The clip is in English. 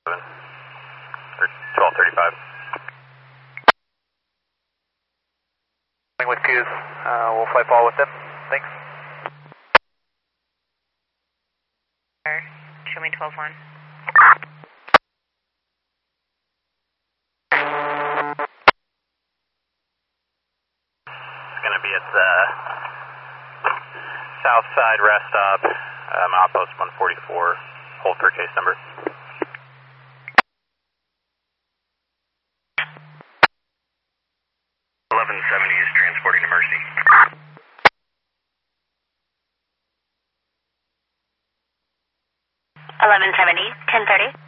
or 1235. With Goose, we'll fly ball with them. Thanks. Show me 12-1. It's going to be at the south side rest stop, outpost 144, hold for case number. is transporting to Mercy. 1170, 1030.